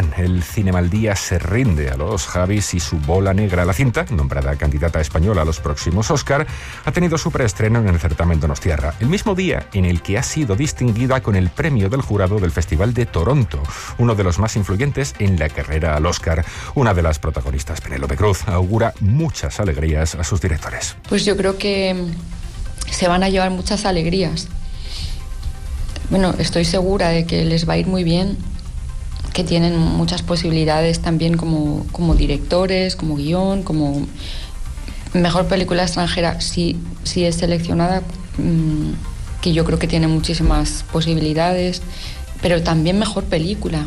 decían, el Cinemaldía se rinde a los Javis y su bola negra. La cinta, nombrada candidata española a los próximos Oscar, ha tenido su preestreno en el certamen Donostiarra, el mismo día en el que ha sido distinguida con el premio del jurado del Festival de Toronto, uno de los más influyentes en la carrera al Oscar. Una de las protagonistas, Penélope Cruz, augura muchas alegrías a sus directores. Pues yo creo que se van a llevar muchas alegrías. Bueno, estoy segura de que les va a ir muy bien, que tienen muchas posibilidades también como directores, como guión, como mejor película extranjera, si es seleccionada, que yo creo que tiene muchísimas posibilidades, pero también mejor película.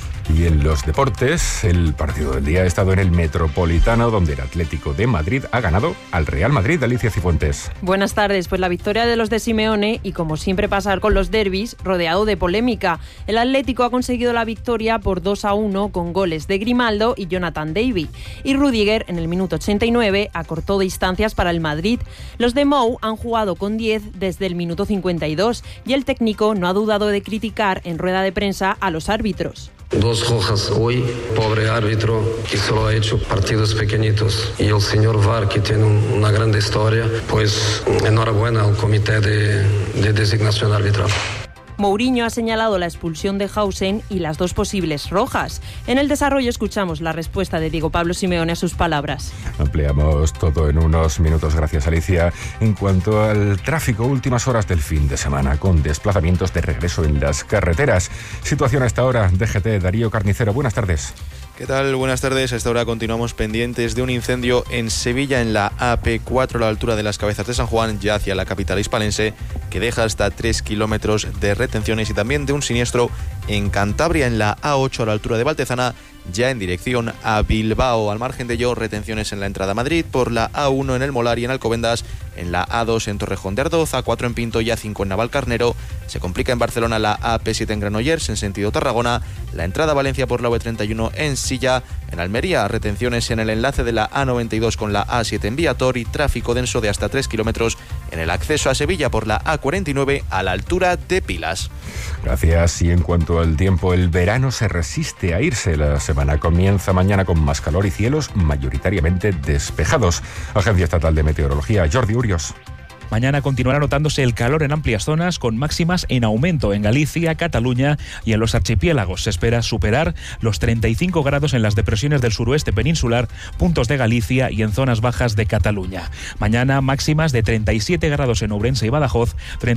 Y en los deportes, el partido del día ha estado en el Metropolitano, donde el Atlético de Madrid ha ganado al Real Madrid. Alicia Cifuentes. Buenas tardes. Pues la victoria de los de Simeone, y como siempre pasa con los derbis, rodeado de polémica. El Atlético ha conseguido la victoria por 2-1 con goles de Grimaldo y Jonathan David. Y Rüdiger, en el minuto 89, acortó distancias para el Madrid. Los de Mou han jugado con 10 desde el minuto 52 y el técnico no ha dudado de criticar en rueda de prensa a los árbitros. 2 rojas hoy, pobre árbitro que solo ha hecho partidos pequeñitos, y el señor VAR, que tiene una gran historia, pues enhorabuena al comité de designación arbitral. Mourinho ha señalado la expulsión de Hausen y las 2 posibles rojas. En el desarrollo escuchamos la respuesta de Diego Pablo Simeone a sus palabras. Ampliamos todo en unos minutos. Gracias, Alicia. En cuanto al tráfico, últimas horas del fin de semana, con desplazamientos de regreso en las carreteras. Situación a esta hora, DGT, Darío Carnicero. Buenas tardes. ¿Qué tal? Buenas tardes. A esta hora continuamos pendientes de un incendio en Sevilla, en la AP4, a la altura de las Cabezas de San Juan, ya hacia la capital hispalense, que deja hasta 3 kilómetros de retenciones, y también de un siniestro en Cantabria, en la A8, a la altura de Valtezana, ya en dirección a Bilbao. Al margen de ello, retenciones en la entrada a Madrid, por la A1 en el Molar y en Alcobendas, en la A2 en Torrejón de Ardoz, A4 en Pinto y A5 en Navalcarnero. Se complica en Barcelona la AP7 en Granollers, en sentido Tarragona, la entrada a Valencia por la V31 en Silla. En Almería, retenciones en el enlace de la A92 con la A7 en Viator, y tráfico denso de hasta 3 kilómetros en el acceso a Sevilla por la A49 a la altura de Pilas. Gracias. Y en cuanto al tiempo, el verano se resiste a irse. La semana comienza mañana con más calor y cielos mayoritariamente despejados. Agencia Estatal de Meteorología, Jordi Urios. Mañana continuará notándose el calor en amplias zonas, con máximas en aumento en Galicia, Cataluña y en los archipiélagos. Se espera superar los 35 grados en las depresiones del suroeste peninsular, puntos de Galicia y en zonas bajas de Cataluña. Mañana máximas de 37 grados en Ourense y Badajoz,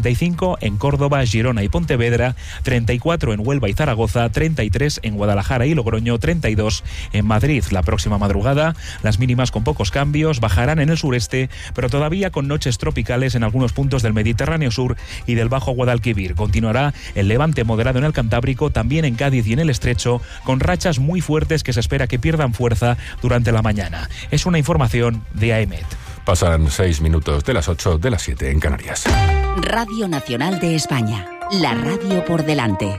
35 en Córdoba, Girona y Pontevedra, 34 en Huelva y Zaragoza, 33 en Guadalajara y Logroño, 32 en Madrid. La próxima madrugada, las mínimas con pocos cambios, bajarán en el sureste, pero todavía con noches tropicales en algunos puntos del Mediterráneo sur y del Bajo Guadalquivir. Continuará el levante moderado en el Cantábrico, también en Cádiz y en el Estrecho, con rachas muy fuertes que se espera que pierdan fuerza durante la mañana. Es una información de AEMET. Pasan 6 minutos de las 8, de las 7 en Canarias. Radio Nacional de España, la radio por delante.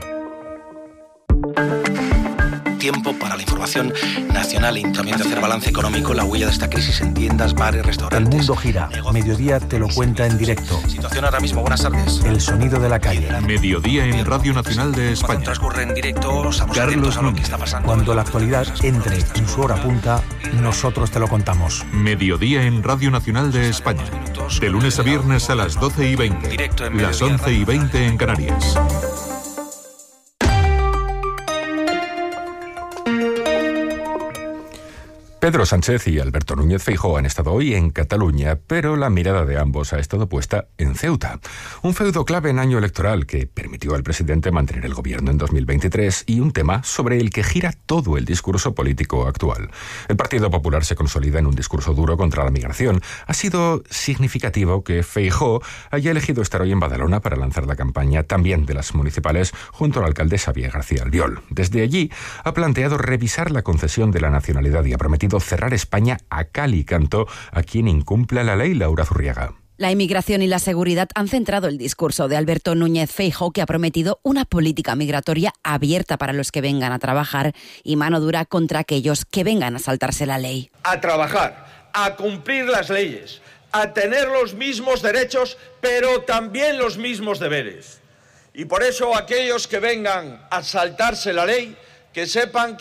Tiempo para la información nacional y también de hacer balance económico, la huella de esta crisis en tiendas, bares, restaurantes. El mundo gira. Mediodía te lo cuenta en directo. Situación ahora mismo. Buenas tardes. El sonido de la calle. Mediodía en Radio Nacional de España. Transcurre en directo. Estamos atentos a lo que está pasando. Cuando la actualidad entre en su hora punta, nosotros te lo contamos. Mediodía en Radio Nacional de España. De lunes a viernes a las 12:20. Las 11:20 en Canarias. Pedro Sánchez y Alberto Núñez Feijóo han estado hoy en Cataluña, pero la mirada de ambos ha estado puesta en Ceuta. Un feudo clave en año electoral que permitió al presidente mantener el gobierno en 2023 y un tema sobre el que gira todo el discurso político actual. El Partido Popular se consolida en un discurso duro contra la migración. Ha sido significativo que Feijóo haya elegido estar hoy en Badalona para lanzar la campaña también de las municipales junto a la alcaldesa Xavier García Albiol. Desde allí ha planteado revisar la concesión de la nacionalidad y ha prometido cerrar España a cal y canto a quien incumpla la ley. Laura Zurriaga. La inmigración y la seguridad han centrado el discurso de Alberto Núñez Feijóo, que ha prometido una política migratoria abierta para los que vengan a trabajar y mano dura contra aquellos que vengan a saltarse la ley. A trabajar, a cumplir las leyes, a tener los mismos derechos, pero también los mismos deberes. Y por eso aquellos que vengan a saltarse la ley, que sepan